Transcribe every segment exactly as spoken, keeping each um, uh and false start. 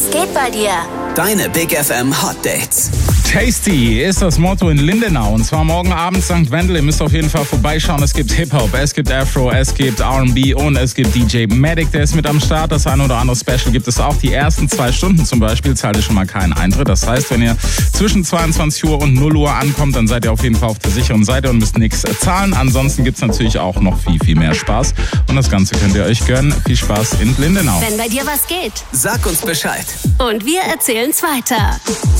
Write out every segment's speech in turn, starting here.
Was geht bei dir? Deine Big F M Hot Dates. Tasty ist das Motto in Lindenau. Und zwar morgen Abend Sankt Wendel. Ihr müsst auf jeden Fall vorbeischauen. Es gibt Hip-Hop, es gibt Afro, es gibt R and B und es gibt D J Matic. Der ist mit am Start. Das eine oder andere Special gibt es auch. Die ersten zwei Stunden zum Beispiel zahlt ihr schon mal keinen Eintritt. Das heißt, wenn ihr zwischen zweiundzwanzig Uhr und null Uhr ankommt, dann seid ihr auf jeden Fall auf der sicheren Seite und müsst nichts zahlen. Ansonsten gibt es natürlich auch noch viel, viel mehr Spaß. Und das Ganze könnt ihr euch gönnen. Viel Spaß in Lindenau. Wenn bei dir was geht. Sag uns Bescheid. Und wir erzählen's weiter.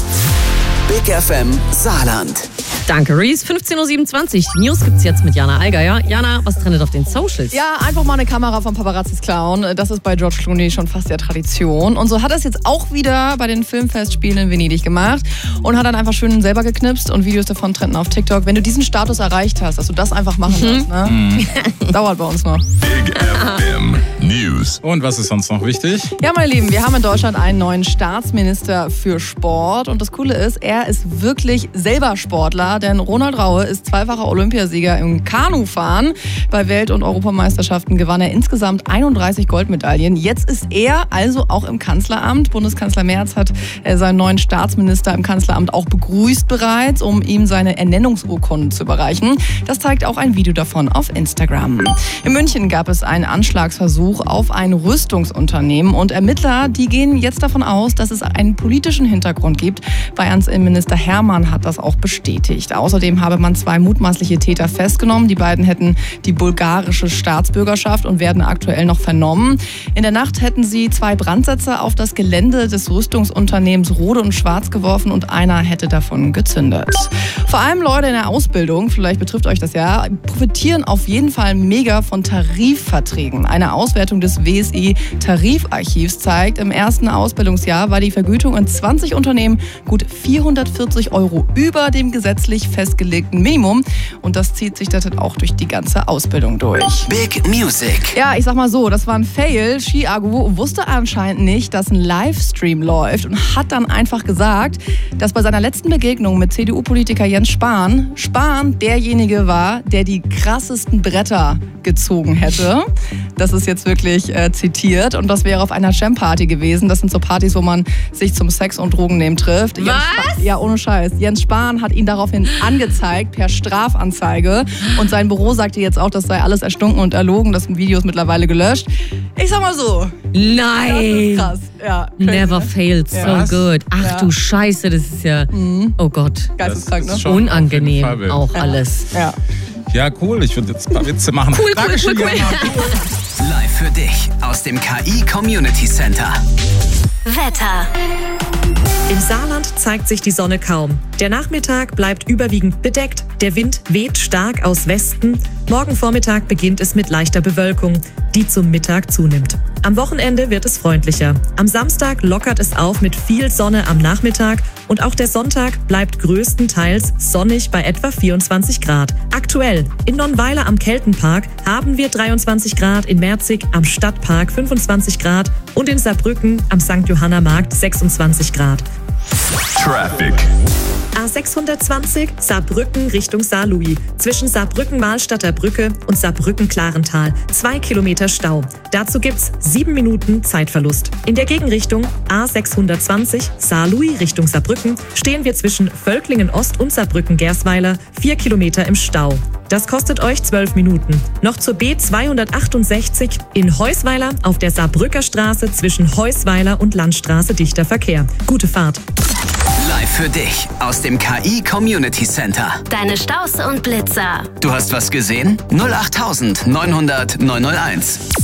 Big F M Saarland. Danke, Reese. fünfzehn Uhr siebenundzwanzig. News gibt's jetzt mit Jana Allgeier. Jana, was trendet auf den Socials? Ja, einfach mal eine Kamera von Paparazzis klauen. Das ist bei George Clooney schon fast ja Tradition. Und so hat er es jetzt auch wieder bei den Filmfestspielen in Venedig gemacht und hat dann einfach schön selber geknipst und Videos davon trenden auf TikTok. Wenn du diesen Status erreicht hast, dass du das einfach machen Mhm. lässt, ne? Mhm. Dauert bei uns noch. Big F M News. Und was ist sonst noch wichtig? Ja, meine Lieben, wir haben in Deutschland einen neuen Staatsminister für Sport. Und das Coole ist, er ist wirklich selber Sportler, denn Ronald Raue ist zweifacher Olympiasieger im Kanufahren. Bei Welt- und Europameisterschaften gewann er insgesamt einunddreißig Goldmedaillen. Jetzt ist er also auch im Kanzleramt. Bundeskanzler Merz hat seinen neuen Staatsminister im Kanzleramt auch begrüßt bereits, um ihm seine Ernennungsurkunde zu überreichen. Das zeigt auch ein Video davon auf Instagram. In München gab es einen Anschlagsversuch auf ein Rüstungsunternehmen und Ermittler, die gehen jetzt davon aus, dass es einen politischen Hintergrund gibt. Bayerns Innenminister Hermann hat das auch bestätigt. Außerdem habe man zwei mutmaßliche Täter festgenommen. Die beiden hätten die bulgarische Staatsbürgerschaft und werden aktuell noch vernommen. In der Nacht hätten sie zwei Brandsätze auf das Gelände des Rüstungsunternehmens Rode und Schwarz geworfen und einer hätte davon gezündet. Vor allem Leute in der Ausbildung, vielleicht betrifft euch das ja, profitieren auf jeden Fall mega von Tarifverträgen. Eine Auswertung des W S I-Tarifarchivs zeigt, im ersten Ausbildungsjahr war die Vergütung in zwanzig Unternehmen gut vierhundertvierzig Euro über dem gesetzlich festgelegten Minimum. Und das zieht sich dann auch durch die ganze Ausbildung durch. Big Music. Ja, ich sag mal so, das war ein Fail. Chiago wusste anscheinend nicht, dass ein Livestream läuft und hat dann einfach gesagt, dass bei seiner letzten Begegnung mit C D U-Politiker Jens Spahn, Spahn derjenige war, der die krassesten Bretter gezogen hätte. Das ist jetzt wirklich äh, zitiert und das wäre auf einer Jam-Party gewesen. Das sind so Partys, wo man sich zum Sex und Drogennehmen trifft. Was? Jens Spahn, ja, ohne Scheiß. Jens Spahn hat ihn daraufhin angezeigt per Strafanzeige und sein Büro sagte jetzt auch, das sei alles erstunken und erlogen. Das sind Videos mittlerweile gelöscht. Ich sag mal so. Nein! Das ist krass. Ja, crazy, Never ne? failed, so Ja. good. Ach Ja. du Scheiße, das ist ja, oh Gott, Geisteskrank, ne? Das ist schon auf jeden Fall unangenehm wild. auch alles. Ja. Ja, cool. Ich würde jetzt ein paar Witze machen. Cool, cool, Dankeschön, cool, cool. Jana. Live für dich aus dem K I Community Center. Wetter. Im Saarland zeigt sich die Sonne kaum. Der Nachmittag bleibt überwiegend bedeckt. Der Wind weht stark aus Westen. Morgen Vormittag beginnt es mit leichter Bewölkung, die zum Mittag zunimmt. Am Wochenende wird es freundlicher. Am Samstag lockert es auf mit viel Sonne am Nachmittag und auch der Sonntag bleibt größtenteils sonnig bei etwa vierundzwanzig Grad. Aktuell in Nonnweiler am Keltenpark haben wir dreiundzwanzig Grad, in Merzig am Stadtpark fünfundzwanzig Grad und in Saarbrücken am Sankt Johanna Markt sechsundzwanzig Grad. Traffic. A sechshundertzwanzig Saarbrücken Richtung Saarlouis. Zwischen Saarbrücken-Mahlstadter Brücke und Saarbrücken-Klarental. Zwei Kilometer Stau. Dazu gibt's sieben Minuten Zeitverlust. In der Gegenrichtung A sechshundertzwanzig Saarlouis Richtung Saarbrücken stehen wir zwischen Völklingen-Ost und Saarbrücken-Gersweiler vier Kilometer im Stau. Das kostet euch zwölf Minuten. Noch zur B zweihundertachtundsechzig in Heusweiler auf der Saarbrücker Straße zwischen Heusweiler und Landstraße dichter Verkehr. Gute Fahrt. Live für dich aus dem K I Community Center. Deine Staus und Blitzer. Du hast was gesehen? null acht neunhundert neunhunderteins.